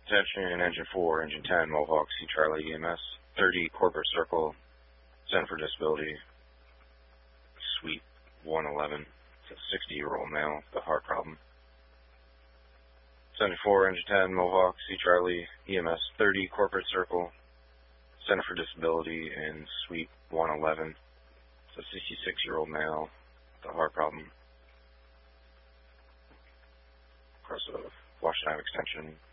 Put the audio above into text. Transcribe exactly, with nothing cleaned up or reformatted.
Attention, Engine four, Engine ten, Mohawk, C Charlie, E M S, thirty, Corporate Circle, Center for Disability, Suite one eleven. It's a sixty-year-old male with a heart problem. Engine four, Engine ten, Mohawk, C Charlie, E M S, thirty, Corporate Circle, Center for Disability, in Suite one eleven. It's a sixty-six-year-old male with a heart problem. Across a Washington Extension.